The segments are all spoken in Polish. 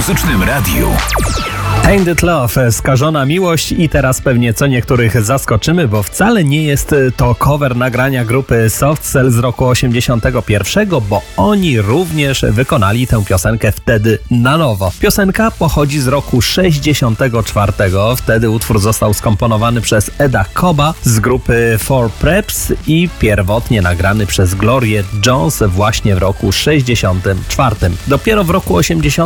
Muzycznym Radiu. Tainted Love, skażona miłość i teraz pewnie co niektórych zaskoczymy, bo wcale nie jest to cover nagrania grupy Soft Cell z roku 81, bo oni również wykonali tę piosenkę wtedy na nowo. Piosenka pochodzi z roku 64, wtedy utwór został skomponowany przez Eda Coba z grupy Four Preps i pierwotnie nagrany przez Glorię Jones właśnie w roku 64. Dopiero w roku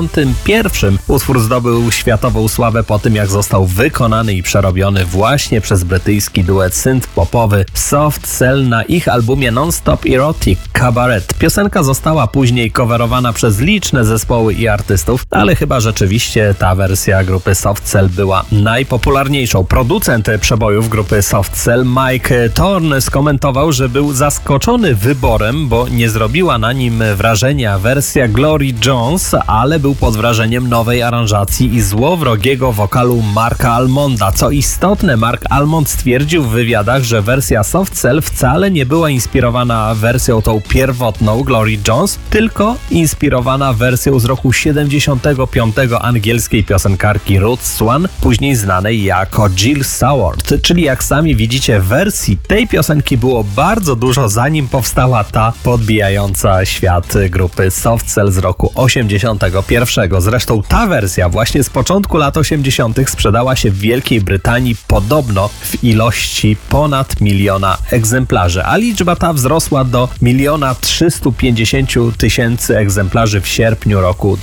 81 utwór zdobył światową sławę po tym, jak został wykonany i przerobiony właśnie przez brytyjski duet synth-popowy Soft Cell na ich albumie Non-Stop Erotic Cabaret. Piosenka została później coverowana przez liczne zespoły i artystów, ale chyba rzeczywiście ta wersja grupy Soft Cell była najpopularniejszą. Producent przebojów grupy Soft Cell Mike Thorne skomentował, że był zaskoczony wyborem, bo nie zrobiła na nim wrażenia wersja Glory Jones, ale był pod wrażeniem nowej aranżacji i złowrogiego wokalu Marka Almonda. Co istotne, Mark Almond stwierdził w wywiadach, że wersja Soft Cell wcale nie była inspirowana wersją tą pierwotną Glory Jones, tylko inspirowana wersją z roku 75 angielskiej piosenkarki Ruth Swan, później znanej jako Jill Saward. Czyli jak sami widzicie, wersji tej piosenki było bardzo dużo, zanim powstała ta podbijająca świat grupy Soft Cell z roku 81. Zresztą ta wersja właśnie z początku lat 80. sprzedała się w Wielkiej Brytanii podobno w ilości ponad 1 miliona egzemplarzy, a liczba ta wzrosła do 1 350 000 egzemplarzy w sierpniu roku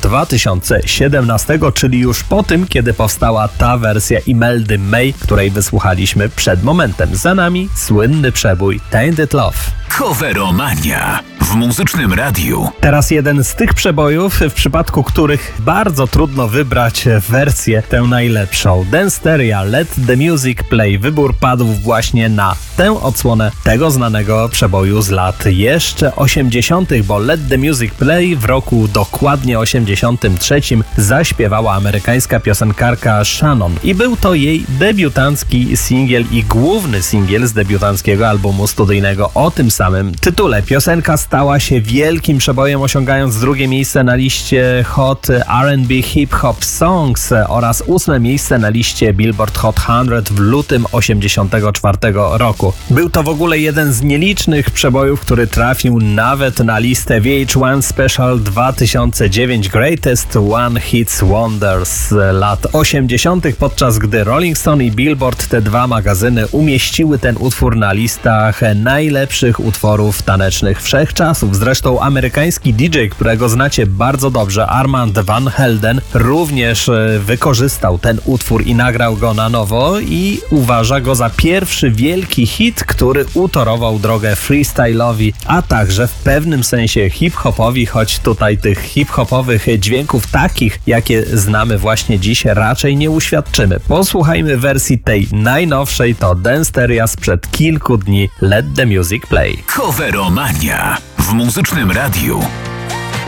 2017, czyli już po tym, kiedy powstała ta wersja Imeldy May, której wysłuchaliśmy przed momentem. Za nami słynny przebój Tainted Love. Coveromania w Muzycznym Radiu. Teraz jeden z tych przebojów, w przypadku których bardzo trudno wybrać wersję tę najlepszą. Danceteria, Let the Music Play. Wybór padł właśnie na tę odsłonę tego znanego przeboju z lat jeszcze 80., bo Let the Music Play w roku dokładnie 83 zaśpiewała amerykańska piosenkarka Shannon i był to jej debiutancki singiel i główny singiel z debiutanckiego albumu studyjnego o tym samym tytule. Piosenka stała się wielkim przebojem, osiągając drugie miejsce na liście Hot R&B Hip Hop Songs oraz 8 miejsce na liście Billboard Hot 100 w lutym 84 roku. Był to w ogóle jeden z nielicznych przebojów, który trafił nawet na listę VH1 Special 2009 Greatest One Hits Wonders lat 80., podczas gdy Rolling Stone i Billboard, te dwa magazyny, umieściły ten utwór na listach najlepszych utworów tanecznych wszechczasów. Zresztą amerykański DJ, którego znacie bardzo dobrze, Armand Van Helden, również wykorzystał ten utwór i nagrał go na nowo i uważa go za pierwszy wielki hit, który utorował drogę freestyle'owi, a także w pewnym sensie hip-hopowi, choć tutaj tych hip-hopowych dźwięków takich, jakie znamy właśnie dziś, raczej nie uświadczymy. Posłuchajmy wersji tej najnowszej, to Danceteria sprzed kilku dni, Let the Music Play. Coveromania w Muzycznym Radiu.